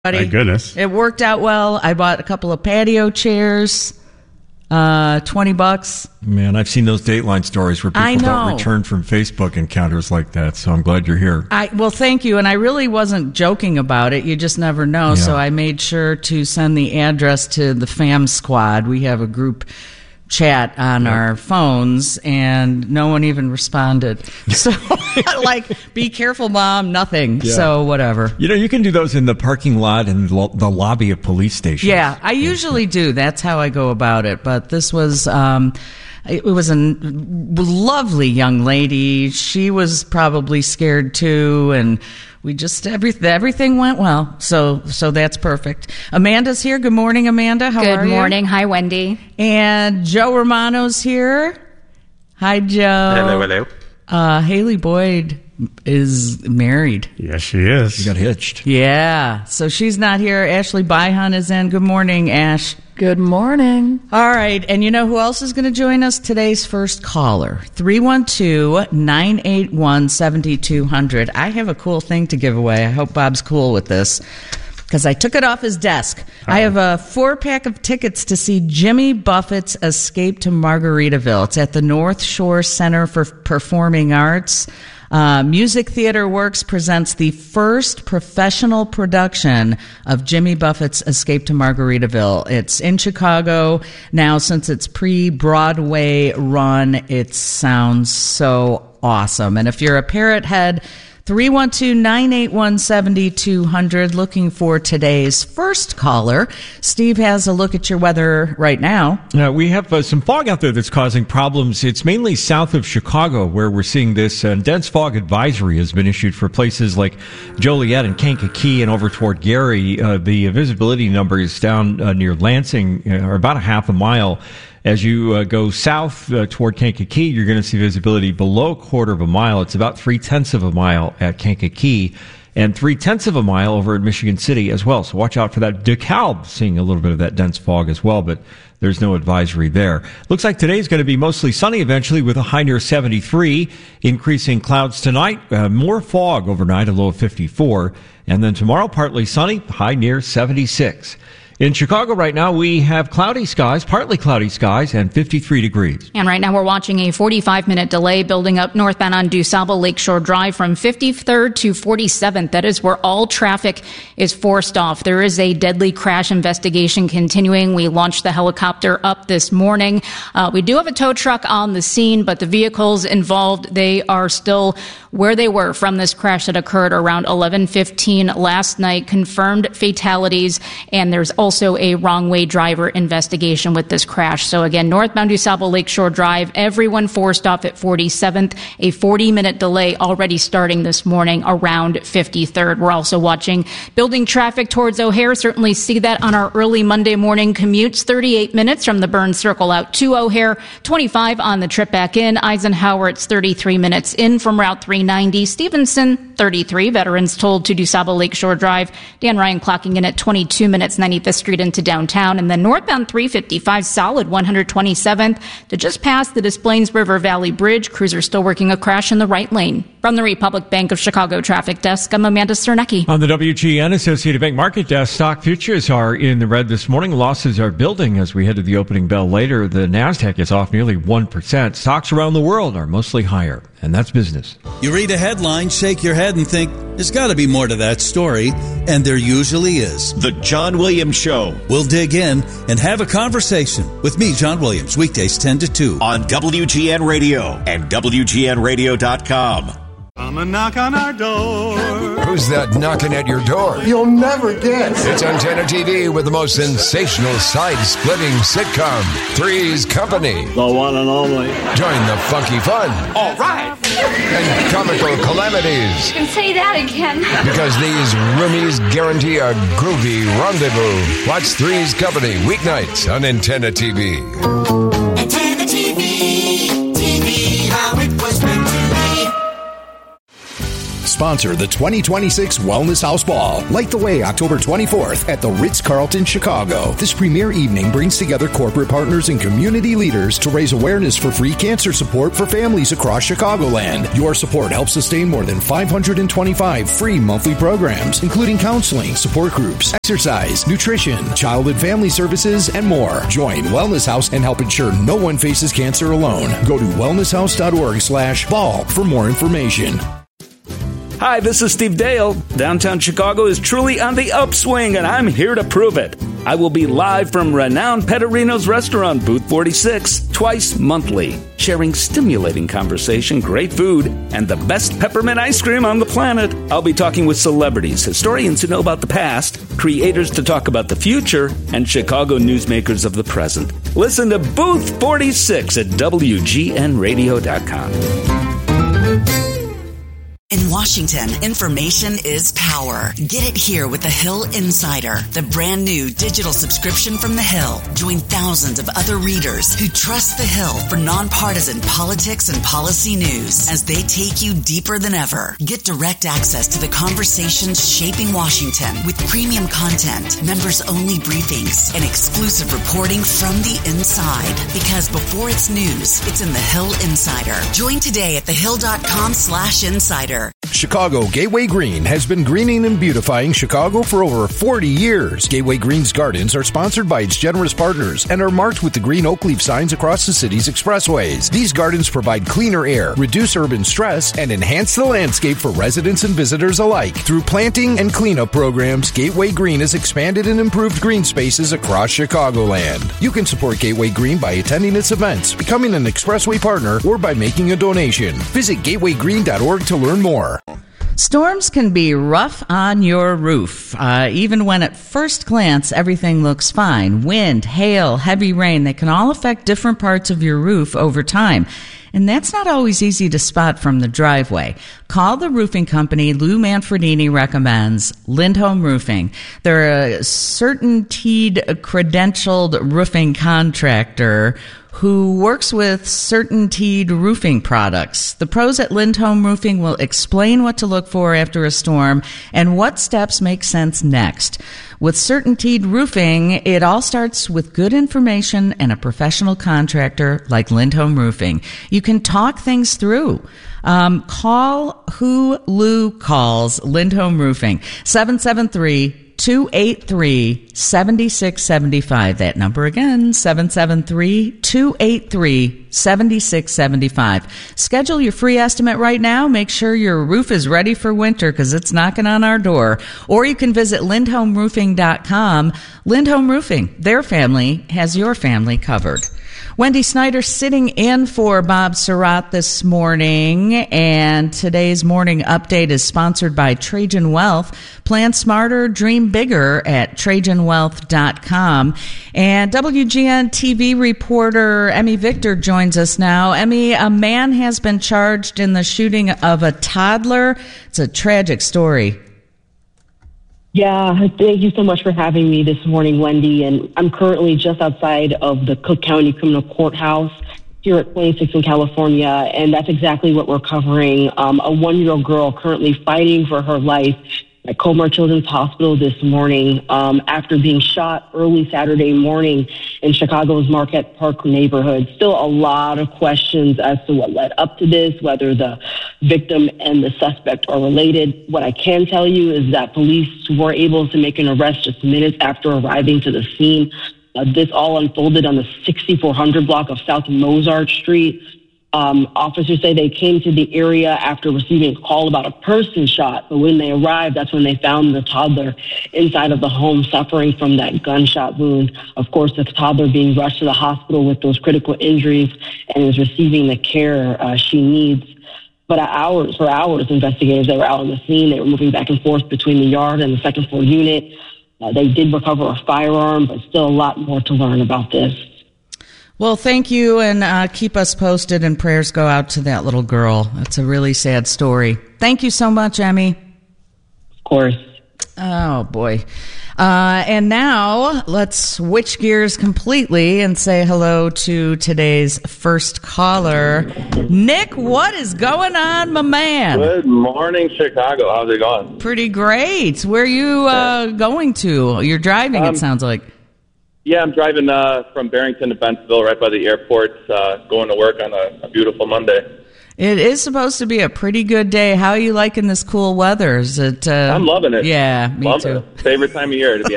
My goodness. It worked out well. I bought a couple of patio chairs, $20. Man, I've seen those Dateline stories where people don't return from Facebook encounters like that, so I'm glad you're here. Well, thank you, and I really wasn't joking about it. You just never know, Yeah. So I made sure to send the address to the Fam Squad. We have a group chat on our phones, and no one even responded. So, be careful, Mom, nothing. Yeah. So, whatever. You can do those in the parking lot and the lobby of police stations. Yeah, I usually do. That's how I go about it. But this was... it was a lovely young lady. She was probably scared too, and we just everything went well. So that's perfect. Amanda's here. Good morning, Amanda. How are you? Good morning. Hi, Wendy. And Joe Romano's here. Hi, Joe. Hello. Haley Boyd is married. Yes, she is. She got hitched. Yeah, so she's not here. Ashley Byhan is in. Good morning, Ash. Good morning. All right, and you know who else is going to join us? Today's first caller, 312-981-7200. I have a cool thing to give away. I hope Bob's cool with this, because I took it off his desk. I have a 4-pack of tickets to see Jimmy Buffett's Escape to Margaritaville. It's at the North Shore Center for Performing Arts. Music Theater Works presents the first professional production of Jimmy Buffett's Escape to Margaritaville. It's in Chicago now. Since it's pre-Broadway run, it sounds so awesome. And if you're a Parrot head, 312-981-7200, looking for today's first caller. Steve has a look at your weather right now. We have some fog out there that's causing problems. It's mainly south of Chicago where we're seeing this. Dense fog advisory has been issued for places like Joliet and Kankakee and over toward Gary. The visibility number is down near Lansing, or about a half a mile. As you go south toward Kankakee, you're going to see visibility below a quarter of a mile. It's about 0.3 of a mile at Kankakee and 0.3 of a mile over at Michigan City as well. So watch out for that. DeKalb seeing a little bit of that dense fog as well, but there's no advisory there. Looks like today's going to be mostly sunny eventually with a high near 73. Increasing clouds tonight, more fog overnight, a low of 54. And then tomorrow, partly sunny, high near 76. In Chicago right now, we have cloudy skies, partly cloudy skies, and 53 degrees. And right now we're watching a 45-minute delay building up northbound on DuSable Lakeshore Drive from 53rd to 47th. That is where all traffic is forced off. There is a deadly crash investigation continuing. We launched the helicopter up this morning. We do have a tow truck on the scene, but the vehicles involved, they are still where they were from this crash that occurred around 11:15 last night. Confirmed fatalities, and there's also a wrong-way driver investigation with this crash. So again, northbound DuSable Lakeshore Drive, everyone forced off at 47th. A 40-minute delay already starting this morning around 53rd. We're also watching building traffic towards O'Hare. Certainly see that on our early Monday morning commutes. 38 minutes from the Burns Circle out to O'Hare. 25 on the trip back in. Eisenhower, it's 33 minutes in from Route 390. Stevenson, 33. Veterans told to DuSable Lakeshore Drive. Dan Ryan clocking in at 22 minutes, 95th Street into downtown. And then northbound 355 solid 127th to just past the Des Plaines River Valley Bridge. Cruiser still working a crash in the right lane. From the Republic Bank of Chicago Traffic Desk, I'm Amanda Cernecki. On the WGN Associated Bank Market Desk, stock futures are in the red this morning. Losses are building as we head to the opening bell later. The NASDAQ is off nearly 1%. Stocks around the world are mostly higher. And that's business. You read a headline, shake your head, and think, there's got to be more to that story. And there usually is. The John Williams Show. We'll dig in and have a conversation with me, John Williams, weekdays 10 to 2. On WGN Radio and WGNradio.com. Come and knock on our door. Who's that knocking at your door? You'll never guess. It's Antenna TV with the most sensational side-splitting sitcom, Three's Company. The one and only. Join the funky fun. All right. And comical calamities. You can say that again. Because these roomies guarantee a groovy rendezvous. Watch Three's Company weeknights on Antenna TV. Antenna TV, TV how it was meant to be. sponsor the 2026 Wellness House Ball. Light the way October 24th at the Ritz-Carlton Chicago. This premier evening brings together corporate partners and community leaders to raise awareness for free cancer support for families across Chicagoland. Your support helps sustain more than 525 free monthly programs, including counseling, support groups, exercise, nutrition, child and family services, and more. Join Wellness House and help ensure no one faces cancer alone. Go to wellnesshouse.org/ball for more information. Hi, this is Steve Dale. Downtown Chicago is truly on the upswing, and I'm here to prove it. I will be live from renowned Pettorino's restaurant, Booth 46, twice monthly, sharing stimulating conversation, great food, and the best peppermint ice cream on the planet. I'll be talking with celebrities, historians who know about the past, creators to talk about the future, and Chicago newsmakers of the present. Listen to Booth 46 at WGNradio.com. In Washington, information is power. Get it here with The Hill Insider, the brand new digital subscription from The Hill. Join thousands of other readers who trust The Hill for nonpartisan politics and policy news as they take you deeper than ever. Get direct access to the conversations shaping Washington with premium content, members-only briefings, and exclusive reporting from the inside. Because before it's news, it's in The Hill Insider. Join today at thehill.com/insider. Chicago Gateway Green has been greening and beautifying Chicago for over 40 years. Gateway Green's gardens are sponsored by its generous partners and are marked with the green oak leaf signs across the city's expressways. These gardens provide cleaner air, reduce urban stress, and enhance the landscape for residents and visitors alike. Through planting and cleanup programs, Gateway Green has expanded and improved green spaces across Chicagoland. You can support Gateway Green by attending its events, becoming an expressway partner, or by making a donation. Visit gatewaygreen.org to learn more. Storms can be rough on your roof. Even when at first glance everything looks fine. Wind, hail, heavy rain, they can all affect different parts of your roof over time. And that's not always easy to spot from the driveway. Call the roofing company Lou Manfredini recommends, Lindholm Roofing. They're a CertainTeed credentialed roofing contractor who works with CertainTeed roofing products. The pros at Lindholm Roofing will explain what to look for after a storm and what steps make sense next. With CertainTeed Roofing, it all starts with good information and a professional contractor like Lindholm Roofing. You can talk things through. Call who Lou calls, Lindholm Roofing, 773-283-7675. That number again, 773-283-7675. Schedule your free estimate right now. Make sure your roof is ready for winter because it's knocking on our door. Or you can visit lindholmroofing.com. Lindholm Roofing, their family has your family covered. Wendy Snyder sitting in for Bob Surratt this morning, and today's morning update is sponsored by Trajan Wealth. Plan smarter, dream bigger at TrajanWealth.com. And WGN TV reporter Emmy Victor joins us now. Emmy, a man has been charged in the shooting of a toddler. It's a tragic story. Yeah, thank you so much for having me this morning, Wendy. And I'm currently just outside of the Cook County Criminal Courthouse here at 26 in California, and that's exactly what we're covering. A 1-year-old girl currently fighting for her life at Colmar Children's Hospital this morning after being shot early Saturday morning in Chicago's Marquette Park neighborhood. Still a lot of questions as to what led up to this, whether the victim and the suspect are related. What I can tell you is that police were able to make an arrest just minutes after arriving to the scene. This all unfolded on the 6400 block of South Mozart Street. Officers say they came to the area after receiving a call about a person shot, but when they arrived, that's when they found the toddler inside of the home suffering from that gunshot wound. Of course, the toddler being rushed to the hospital with those critical injuries and is receiving the care she needs. But for hours, investigators, they were out on the scene. They were moving back and forth between the yard and the second floor unit. They did recover a firearm, but still a lot more to learn about this. Well, thank you, and keep us posted, and prayers go out to that little girl. It's a really sad story. Thank you so much, Emmy. Of course. Oh, boy. And now let's switch gears completely and say hello to today's first caller. Nick, what is going on, my man? Good morning, Chicago. How's it going? Pretty great. Where are you going to? You're driving, it sounds like. Yeah, I'm driving from Barrington to Bentonville, right by the airport, going to work on a beautiful Monday. It is supposed to be a pretty good day. How are you liking this cool weather? Is it? I'm loving it. Yeah, me too. It. Favorite time of year, to be